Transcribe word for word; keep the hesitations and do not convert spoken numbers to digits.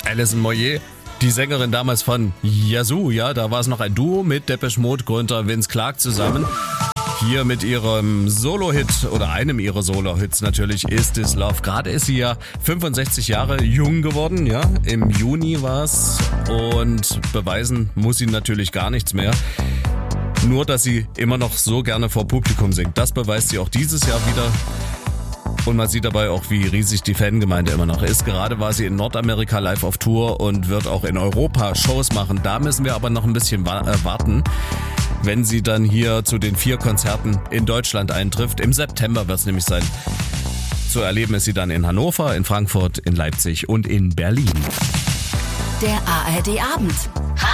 Alison Moyet, die Sängerin damals von Yazoo, ja, da war es noch ein Duo mit Depeche Mode, Gründer Vince Clarke zusammen. Hier mit ihrem Solo-Hit oder einem ihrer Solo-Hits natürlich, Is This Love. Gerade ist sie ja fünfundsechzig Jahre jung geworden, ja, im Juni war's, und beweisen muss sie natürlich gar nichts mehr. Nur, dass sie immer noch so gerne vor Publikum singt. Das beweist sie auch dieses Jahr wieder. Und man sieht dabei auch, wie riesig die Fangemeinde immer noch ist. Gerade war sie in Nordamerika live auf Tour und wird auch in Europa Shows machen. Da müssen wir aber noch ein bisschen wa- äh, warten, wenn sie dann hier zu den vier Konzerten in Deutschland eintrifft. Im September wird es nämlich sein. Zu erleben ist sie dann in Hannover, in Frankfurt, in Leipzig und in Berlin. Der A R D Abend.